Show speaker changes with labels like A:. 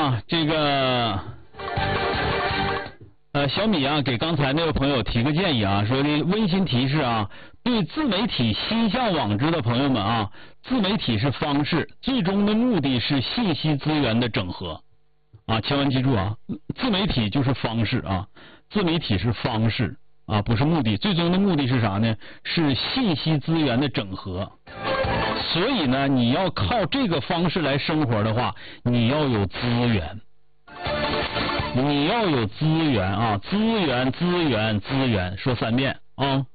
A: 啊，这个小米啊，给刚才那位朋友提个建议啊，说的温馨提示啊，对自媒体心向往之的朋友们啊，自媒体是方式，最终的目的是信息资源的整合啊，千万记住啊，自媒体就是方式啊，自媒体是方式啊，不是目的，最终的目的是啥呢？是信息资源的整合。所以呢，你要靠这个方式来生活的话，你要有资源，你要有资源啊，资源，说3遍啊。